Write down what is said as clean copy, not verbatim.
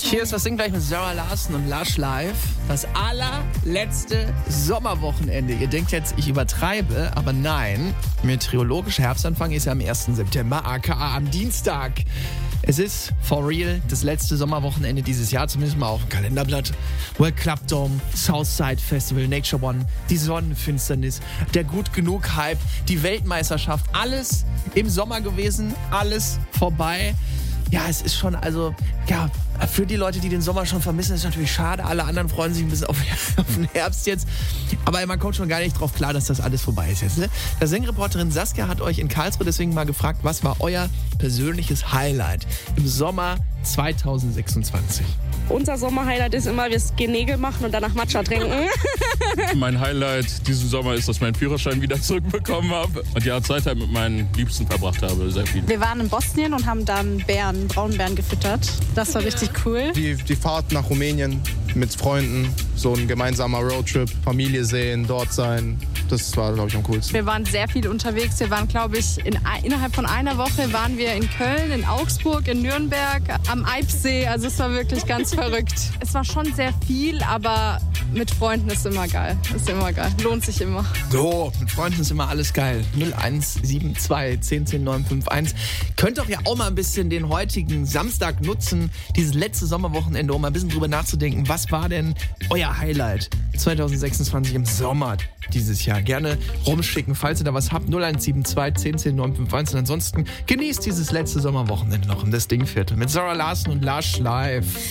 Hier ist das Ding gleich mit Zara Larsson und Lush Live. Das allerletzte Sommerwochenende. Ihr denkt jetzt, ich übertreibe, aber nein. Meteorologischer Herbstanfang ist ja am 1. September, aka am Dienstag. Es ist for real das letzte Sommerwochenende dieses Jahr, zumindest mal auf dem Kalenderblatt. World Club Dome, Southside Festival, Nature One, die Sonnenfinsternis, der Gut-Genug-Hype, die Weltmeisterschaft. Alles im Sommer gewesen, alles vorbei. Ja, es ist schon, also, ja, für die Leute, die den Sommer schon vermissen, ist natürlich schade. Alle anderen freuen sich ein bisschen auf den Herbst jetzt. Aber man kommt schon gar nicht drauf klar, dass das alles vorbei ist jetzt, ne? Der Singreporterin Saskia hat euch in Karlsruhe deswegen mal gefragt, was war euer persönliches Highlight im Sommer 2026? Unser Sommerhighlight ist immer, wir gehen Nägel machen und danach Matcha trinken. Mein Highlight diesen Sommer ist, dass ich meinen Führerschein wieder zurückbekommen habe und ja, Zeit halt mit meinen Liebsten verbracht habe, sehr viel. Wir waren in Bosnien und haben dann Braunbären gefüttert. Das war richtig cool. Die Fahrt nach Rumänien mit Freunden, so ein gemeinsamer Roadtrip, Familie sehen, dort sein, das war, glaube ich, am coolsten. Wir waren sehr viel unterwegs. Wir waren, glaube ich, innerhalb von einer Woche waren wir in Köln, in Augsburg, in Nürnberg, am Eibsee. Also es war wirklich ganz verrückt. Es war schon sehr viel, aber mit Freunden ist immer geil. Ist immer geil. Lohnt sich immer. So, mit Freunden ist immer alles geil. 0172 10 951. Könnt doch ja auch mal ein bisschen den heutigen Samstag nutzen, dieses letzte Sommerwochenende, um mal ein bisschen drüber nachzudenken. Was war denn euer Highlight 2026 im Sommer dieses Jahr? Gerne rumschicken, falls ihr da was habt. 0172 10 951. Und ansonsten genießt dieses letzte Sommerwochenende noch in das Dingviertel mit Zara Larsson und Lush Live.